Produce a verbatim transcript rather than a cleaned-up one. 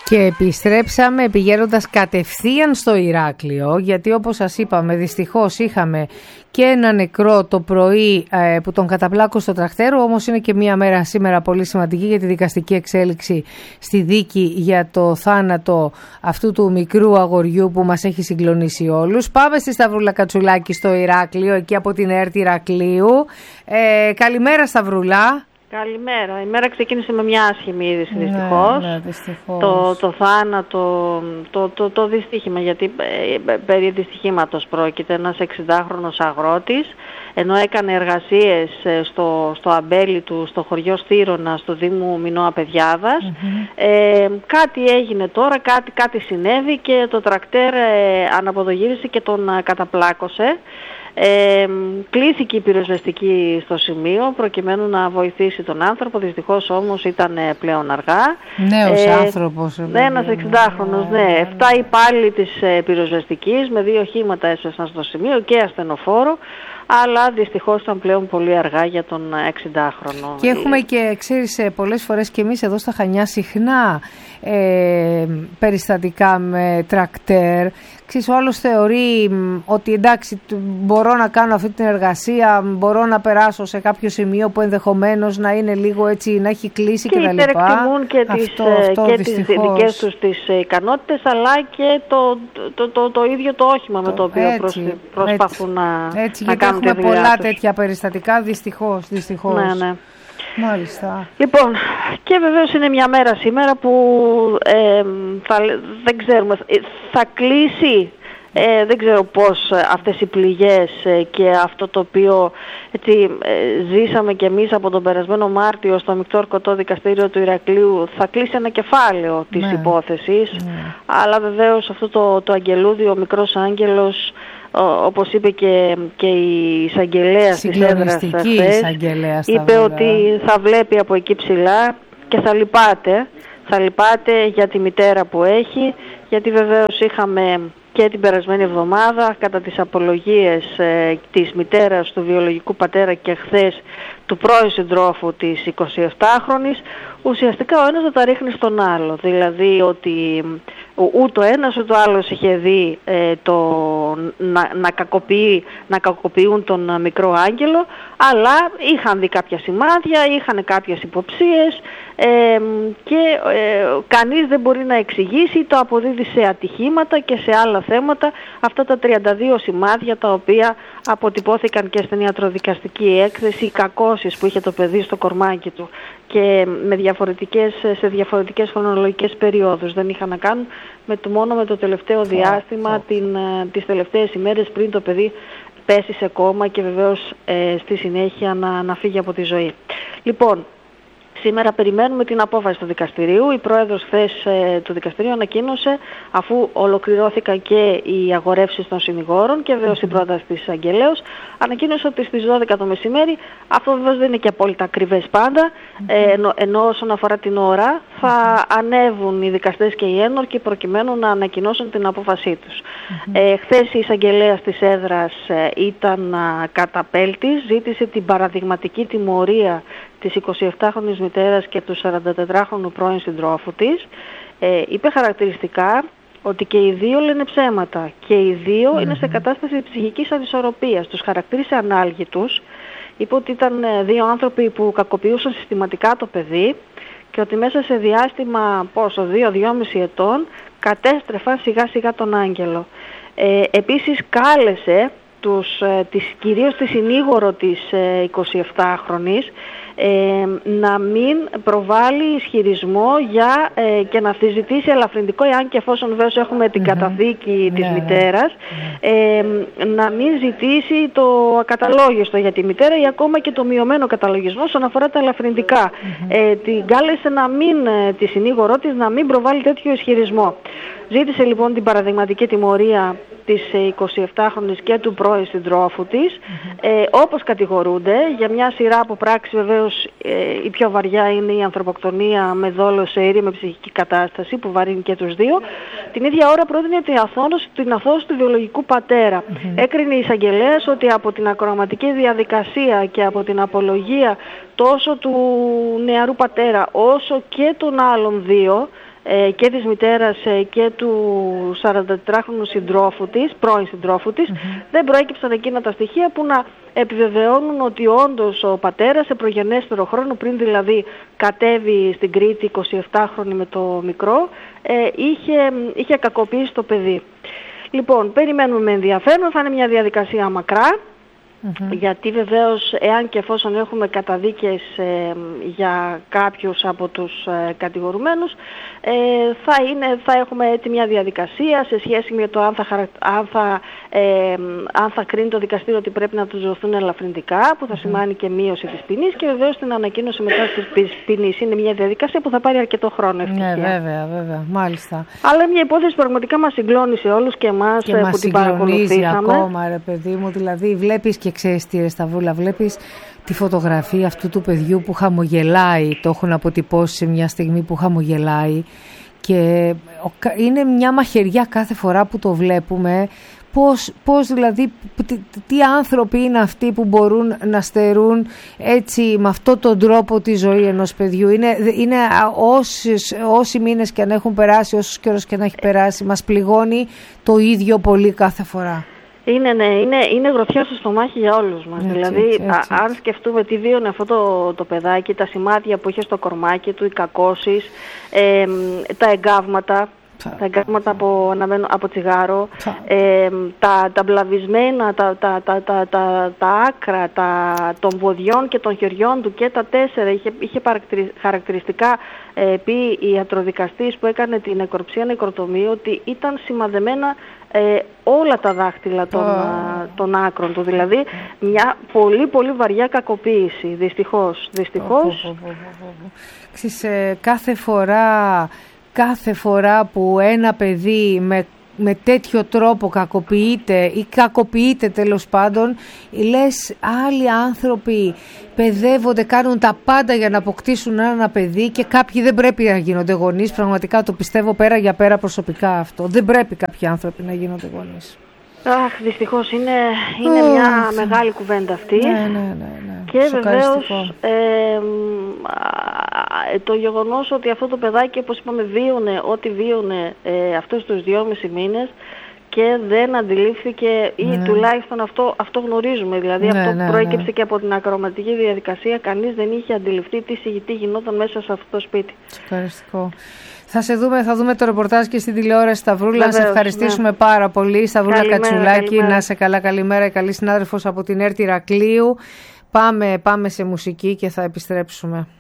Και επιστρέψαμε πηγαίνοντας κατευθείαν στο Ηράκλειο, γιατί όπως σας είπαμε δυστυχώς είχαμε και ένα νεκρό το πρωί ε, που τον καταπλάκωσε στο τρακτέρ, όμως είναι και μία μέρα σήμερα πολύ σημαντική για τη δικαστική εξέλιξη στη δίκη για το θάνατο αυτού του μικρού αγοριού που μας έχει συγκλονίσει όλους. Πάμε στη Σταυρούλα Κατσουλάκη στο Ηράκλειο, εκεί από την ΕΡΤ Ηρακλείου. Ε, καλημέρα Σταυρούλα. Καλημέρα. Η μέρα ξεκίνησε με μια άσχημη είδηση, δυστυχώς. Ναι, ναι, δυστυχώς. Το, το θάνατο, το, το, το δυστύχημα, γιατί ε, περί δυστυχήματος πρόκειται. Ένας εξηντάχρονος αγρότης, ενώ έκανε εργασίες στο, στο αμπέλι του, στο χωριό Στήρωνα, στο Δήμο Μινώα Παιδιάδας, mm-hmm. ε, κάτι έγινε τώρα, κάτι, κάτι συνέβη και το τρακτέρ ε, αναποδογύρισε και τον ε, καταπλάκωσε. Ε, κλήθηκε η πυροσβεστική στο σημείο προκειμένου να βοηθήσει τον άνθρωπο. Δυστυχώς όμως ήταν πλέον αργά. Νέος ε, άνθρωπος. Ναι, ένας εξηντάχρονος, ναι. Εφτά υπάλληλοι της ε, πυροσβεστικής με δύο οχήματα έσβεσαν στο σημείο και ασθενοφόρο, αλλά δυστυχώς ήταν πλέον πολύ αργά για τον εξηντάχρονο. Και έχουμε και, ξέρεις, πολλές φορές και εμείς εδώ στα Χανιά συχνά ε, περιστατικά με τρακτέρ. Ξέρεις, ο άλλος θεωρεί ότι εντάξει, μπορώ να κάνω αυτή την εργασία, μπορώ να περάσω σε κάποιο σημείο που ενδεχομένως να είναι λίγο έτσι, να έχει κλείσει κτλ. Και υπερεκτιμούν και, αυτό, τις, αυτό, και τις δικές τους τις ικανότητες, αλλά και το, το, το, το, το ίδιο το όχημα το, με το οποίο έτσι, προς, προσπαθούν έτσι, να, έτσι, να κάνουν τη δουλειά τους. Έχουμε πολλά τέτοια περιστατικά, δυστυχώς, δυστυχώς. Ναι, ναι. Μάλιστα. Λοιπόν, και βεβαίως είναι μια μέρα σήμερα που ε, θα, δεν ξέρουμε, θα κλείσει, ε, δεν ξέρω πώς αυτές οι πληγές ε, και αυτό το οποίο έτσι, ε, ζήσαμε και εμείς από τον περασμένο Μάρτιο στο Μεικτό Ορκωτό Δικαστήριο του Ηρακλείου, θα κλείσει ένα κεφάλαιο της ναι. υπόθεσης, ναι. αλλά βεβαίως αυτό το, το αγγελούδι, ο μικρός άγγελος, όπως είπε και, και η εισαγγελέας της έδρας χθες, είπε ότι θα βλέπει από εκεί ψηλά και θα λυπάται, θα λυπάται για τη μητέρα που έχει, γιατί βεβαίως είχαμε και την περασμένη εβδομάδα κατά τις απολογίες ε, της μητέρας του βιολογικού πατέρα και χθες του πρώην συντρόφου της εικοσιεπτάχρονης, ουσιαστικά ο ένας θα τα ρίχνει στον άλλο. Δηλαδή ότι ούτε ο ένας ούτε ο άλλος είχε δει ε, το, να, να, κακοποιεί, να κακοποιούν τον μικρό άγγελο, αλλά είχαν δει κάποια σημάδια, είχαν κάποιες υποψίες ε, και ε, κανείς δεν μπορεί να εξηγήσει, το αποδίδει σε ατυχήματα και σε άλλα θέματα αυτά τα τριάντα δύο σημάδια τα οποία αποτυπώθηκαν και στην ιατροδικαστική έκθεση, οι κακώσεις που είχε το παιδί στο κορμάκι του και με διαφορετικές, σε διαφορετικές χρονολογικές περιόδους. Δεν είχαν να κάνουν με το, μόνο με το τελευταίο διάστημα, την, τις τελευταίες ημέρες πριν το παιδί πέσει σε κόμμα και βεβαίως ε, στη συνέχεια να, να φύγει από τη ζωή. Λοιπόν, σήμερα περιμένουμε την απόφαση του δικαστηρίου. Η πρόεδρος χθες ε, του δικαστηρίου ανακοίνωσε, αφού ολοκληρώθηκαν και οι αγορεύσεις των συνηγόρων και βεβαίως η πρόταση της εισαγγελέως, ανακοίνωσε ότι στις δώδεκα το μεσημέρι, αυτό βεβαίως δεν είναι και απόλυτα ακριβές πάντα, ε, ενώ, ενώ όσον αφορά την ώρα θα ανέβουν οι δικαστές και οι ένορκοι προκειμένου να ανακοινώσουν την απόφασή τους. Ε, χθες η εισαγγελέας της έδρας ε, ήταν α, καταπέλτης, ζήτησε την παραδειγματική τιμωρία της εικοσιεπτάχρονης μητέρας και του σαραντατετράχρονου πρώην συντρόφου της. Ε, είπε χαρακτηριστικά ότι και οι δύο λένε ψέματα και οι δύο mm-hmm. είναι σε κατάσταση ψυχικής ανισορροπίας. Τους χαρακτήρισε ανάλγητους, είπε ότι ήταν δύο άνθρωποι που κακοποιούσαν συστηματικά το παιδί και ότι μέσα σε διάστημα πόσο, δύο δυόμισι ετών κατέστρεφαν σιγά σιγά τον άγγελο. Ε, επίσης κάλεσε τους, ε, τις, κυρίως τη συνήγορο της ε, εικοσιεπτάχρονης ε, να μην προβάλλει ισχυρισμό για, ε, και να τη ζητήσει ελαφρυντικό, εάν και εφόσον βέβαια έχουμε την mm-hmm. καταθήκη της yeah. μητέρας, ε, να μην ζητήσει το ακαταλόγιστο για τη μητέρα ή ακόμα και το μειωμένο καταλογισμό όσον αφορά τα ελαφρυντικά. Mm-hmm. Ε, την κάλεσε να μην, τη συνήγορό της να μην προβάλλει τέτοιο ισχυρισμό. Ζήτησε λοιπόν την παραδειγματική τιμωρία της εικοσιεπτάχρονης και του πρώην συντρόφου της, mm-hmm. ε, όπως κατηγορούνται για μια σειρά από πράξεις. Βεβαίως ε, η πιο βαριά είναι η ανθρωποκτονία με δόλο σε ήρη με ψυχική κατάσταση που βαρύνει και τους δύο. Την ίδια ώρα πρότεινε την αθώωση, την αθώωση του βιολογικού πατέρα. Mm-hmm. Έκρινε η εισαγγελέας ότι από την ακροαματική διαδικασία και από την απολογία τόσο του νεαρού πατέρα όσο και των άλλων δύο ε, και της μητέρας ε, και του σαραντατετράχρονου συντρόφου της, πρώην συντρόφου της, mm-hmm. δεν προέκυψαν εκείνα τα στοιχεία που να επιβεβαιώνουν ότι όντως ο πατέρας σε προγενέστερο χρόνο, πριν δηλαδή κατέβει στην Κρήτη εικοσιεπτάχρονη με το μικρό, ε, είχε, είχε κακοποιήσει το παιδί. Λοιπόν, περιμένουμε με ενδιαφέρον, θα είναι μια διαδικασία μακρά. Mm-hmm. Γιατί βεβαίως εάν και εφόσον έχουμε καταδίκες ε, για κάποιους από τους ε, κατηγορουμένους, ε, θα, είναι, θα έχουμε έτσι μια διαδικασία σε σχέση με το αν θα, χαρακ... αν θα, ε, αν θα κρίνει το δικαστήριο ότι πρέπει να τους δοθούν ελαφρυντικά, που θα mm-hmm. σημάνει και μείωση της ποινής, και βεβαίως την ανακοίνωση μετά της ποινής. Είναι μια διαδικασία που θα πάρει αρκετό χρόνο, ευτυχία. Ναι, βέβαια, βέβαια, μάλιστα. Αλλά μια υπόθεση που πραγματικά μας συγκλώνησε όλους και εμάς και που μας την παρακολουθήσαμε. Ακόμα, ρε παιδί μου, δηλαδή βλέπεις και ξέρεις τι, ρε Σταυρούλα, βλέπεις τη φωτογραφία αυτού του παιδιού που χαμογελάει, το έχουν αποτυπώσει σε μια στιγμή που χαμογελάει, και είναι μια μαχαιριά κάθε φορά που το βλέπουμε. Πώς, πώς δηλαδή, τι, τι άνθρωποι είναι αυτοί που μπορούν να στερούν έτσι με αυτόν τον τρόπο τη ζωή ενός παιδιού. Είναι, είναι όσοι, όσοι μήνες και αν έχουν περάσει, όσους καιρός και αν έχει περάσει, μας πληγώνει το ίδιο πολύ κάθε φορά. Είναι, ναι, είναι, είναι γροθιά στο στομάχι για όλους μας. Έτσι, δηλαδή, έτσι, έτσι. Α, αν σκεφτούμε τι βίωνε αυτό το, το παιδάκι, τα σημάδια που είχε στο κορμάκι του, οι κακώσεις, ε, τα εγκάβματα, τα εγκάβματα από, από τσιγάρο, ε, τα, τα μπλαβισμένα, τα, τα, τα, τα, τα, τα άκρα τα, των ποδιών και των χεριών του και τα τέσσερα. Είχε, είχε χαρακτηριστικά ε, πει η ιατροδικαστής που έκανε την νεκροψία νεκροτομία ότι ήταν σημαδεμένα ε, όλα τα δάχτυλα των, oh. των άκρων του. Δηλαδή μια πολύ πολύ βαριά κακοποίηση, δυστυχώς. Δυστυχώς. Oh, oh, oh, oh, oh. Ξέρεις, ε, κάθε φορά... Κάθε φορά που ένα παιδί με, με τέτοιο τρόπο κακοποιείται ή κακοποιείται τέλος πάντων, λες άλλοι άνθρωποι παιδεύονται, κάνουν τα πάντα για να αποκτήσουν ένα παιδί και κάποιοι δεν πρέπει να γίνονται γονείς. Πραγματικά το πιστεύω πέρα για πέρα προσωπικά αυτό. Δεν πρέπει κάποιοι άνθρωποι να γίνονται γονείς. Αχ, δυστυχώς είναι, είναι oh, μια oh. μεγάλη κουβέντα αυτή. Ναι, ναι, ναι, ναι. Και βεβαίως ε, το γεγονός ότι αυτό το παιδάκι, όπως είπαμε, βίωνε ό,τι βίωνε ε, αυτούς τους δυόμισι μήνες και δεν αντιλήφθηκε ή ναι. τουλάχιστον αυτό, αυτό γνωρίζουμε. Δηλαδή ναι, αυτό ναι, προέκυψε ναι. και από την ακροματική διαδικασία. Κανείς δεν είχε αντιληφθεί τι, τι γινόταν μέσα σε αυτό το σπίτι. Ευχαριστώ. Θα σε δούμε, θα δούμε το ρεπορτάζ και στην τηλεόραση, Σταυρούλα. Βεβαίως, να σε ευχαριστήσουμε ναι. πάρα πολύ. Σταυρούλα Κατσουλάκη, καλημέρα. Να σε καλά, καλημέρα. Καλή συνάδελφος από την ΕΡΤ Ηρακλείου. Πάμε, πάμε σε μουσική και θα επιστρέψουμε.